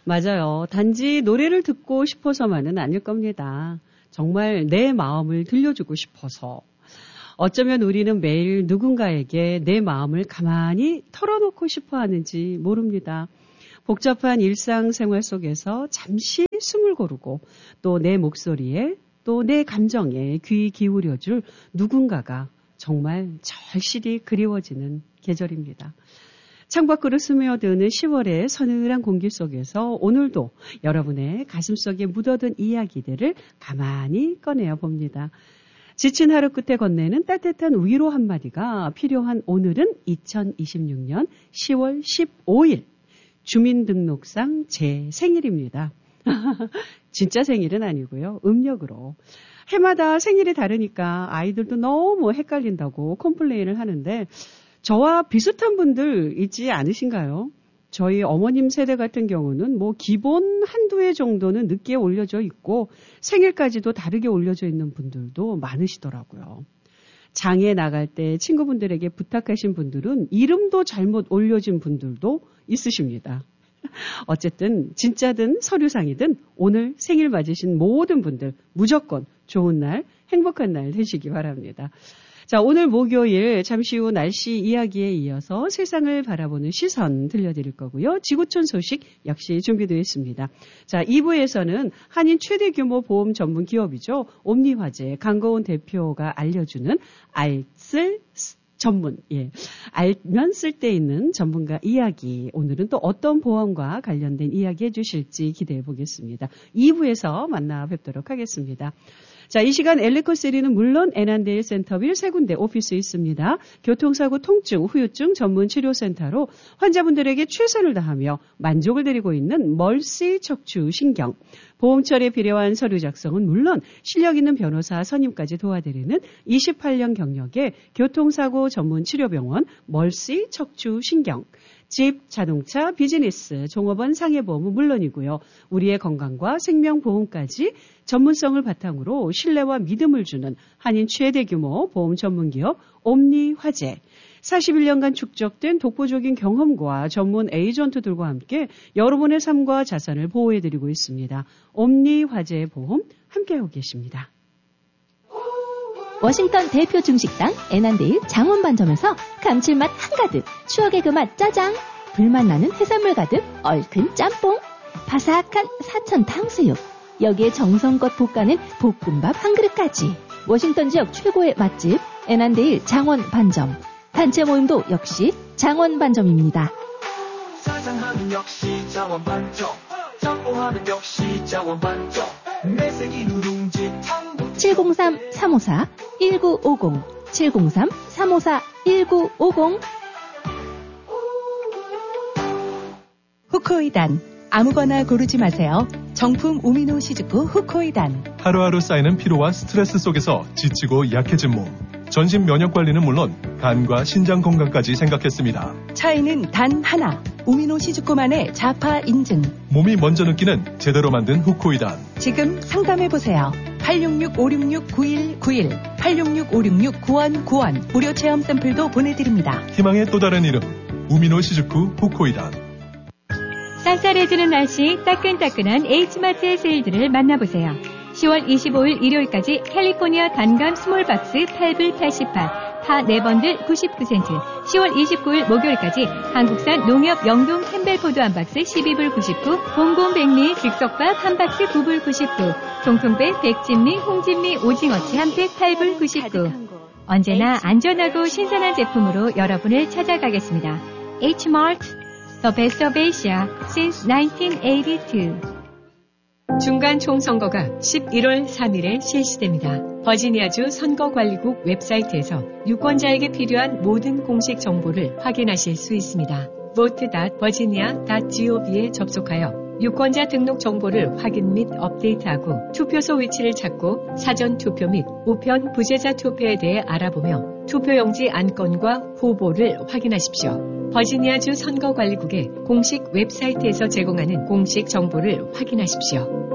맞아요. 단지 노래를 듣고 싶어서만은 아닐 겁니다. 정말 내 마음을 들려주고 싶어서. 어쩌면 우리는 매일 누군가에게 내 마음을 가만히 털어놓고 싶어 하는지 모릅니다. 복잡한 일상생활 속에서 잠시 숨을 고르고 또 내 목소리에 또 내 감정에 귀 기울여줄 누군가가 정말 절실히 그리워지는 계절입니다. 창밖으로 스며드는 10월의 서늘한 공기 속에서 오늘도 여러분의 가슴속에 묻어둔 이야기들을 가만히 꺼내어 봅니다. 지친 하루 끝에 건네는 따뜻한 위로 한마디가 필요한 오늘은 2026년 10월 15일 주민등록상 제 생일입니다. 진짜 생일은 아니고요. 음력으로. 해마다 생일이 다르니까 아이들도 너무 헷갈린다고 컴플레인을 하는데 저와 비슷한 분들 있지 않으신가요? 저희 어머님 세대 같은 경우는 뭐 기본 한두 해 정도는 늦게 올려져 있고 생일까지도 다르게 올려져 있는 분들도 많으시더라고요. 장에 나갈 때 친구분들에게 부탁하신 분들은 이름도 잘못 올려진 분들도 있으십니다. 어쨌든 진짜든 서류상이든 오늘 생일 맞으신 모든 분들 무조건 좋은 날, 행복한 날 되시기 바랍니다. 자, 오늘 목요일 잠시 후 날씨 이야기에 이어서 세상을 바라보는 시선 들려드릴 거고요. 지구촌 소식 역시 준비되어 있습니다. 자, 2부에서는 한인 최대 규모 보험 전문 기업이죠. 옴니화재 강거온 대표가 알려주는 알쓸 전문, 알면 쓸 데 있는 전문가 이야기. 오늘은 또 어떤 보험과 관련된 이야기 해주실지 기대해 보겠습니다. 2부에서 만나 뵙도록 하겠습니다. 자, 이 시간 엘리코시리는 물론 애난데일 센터빌 세 군데 오피스 있습니다. 교통사고 통증, 후유증 전문 치료센터로 환자분들에게 최선을 다하며 만족을 드리고 있는 멀시 척추 신경. 보험처리에 필요한 서류 작성은 물론 실력 있는 변호사 선임까지 도와드리는 28년 경력의 교통사고 전문 치료병원 멀시 척추 신경. 집, 자동차, 비즈니스, 종업원 상해보험은 물론이고요. 우리의 건강과 생명보험까지 전문성을 바탕으로 신뢰와 믿음을 주는 한인 최대 규모 보험 전문기업 옴니화재. 41년간 축적된 독보적인 경험과 전문 에이전트들과 함께 여러분의 삶과 자산을 보호해드리고 있습니다. 옴니화재 보험 함께하고 계십니다. 워싱턴 대표 중식당 애난데일 장원반점에서 감칠맛 한가득, 추억의 그 맛 짜장, 불맛 나는 해산물 가득 얼큰 짬뽕, 바삭한 사천 탕수육, 여기에 정성껏 볶아낸 볶음밥 한 그릇까지. 워싱턴 지역 최고의 맛집 애난데일 장원반점. 단체 모임도 역시 장원반점입니다. 짜장하면 역시 장원반점, 짬뽕하면 역시 장원반점. 매생이 누룽지 703-354-1950 703-354-1950 후코이단 아무거나 고르지 마세요. 정품 우미노 시즈쿠 후코이단. 하루하루 쌓이는 피로와 스트레스 속에서 지치고 약해진 몸. 전신 면역 관리는 물론 간과 신장 건강까지 생각했습니다. 차이는 단 하나. 우미노 시즈쿠만의 자파 인증. 몸이 먼저 느끼는 제대로 만든 후코이단. 지금 상담해보세요. 866-566-9191 866-566-9191 무료 체험 샘플도 보내드립니다. 희망의 또 다른 이름 우미노 시즈쿠 후코이단. 쌀쌀해지는 날씨 따끈따끈한 H마트의 세일들을 만나보세요. 10월 25일 일요일까지 캘리포니아 단감 스몰박스 8불 88, 파 4번들 99센트, 10월 29일 목요일까지 한국산 농협 영동 캠벨포도 한 박스 12불 99, 봉곤 백미 즉석밥 한 박스 9불 99, 통통배 백진미 홍진미 오징어치 한 팩 8불 99. 언제나 안전하고 신선한 제품으로 여러분을 찾아가겠습니다. Hmart, the best of Asia since 1982. 중간 총선거가 11월 3일에 실시됩니다. 버지니아주 선거관리국 웹사이트에서 유권자에게 필요한 모든 공식 정보를 확인하실 수 있습니다. vote.virginia.gov에 접속하여 유권자 등록 정보를 확인 및 업데이트하고 투표소 위치를 찾고 사전 투표 및 우편 부재자 투표에 대해 알아보며 투표용지 안건과 후보를 확인하십시오. 버지니아주 선거관리국의 공식 웹사이트에서 제공하는 공식 정보를 확인하십시오.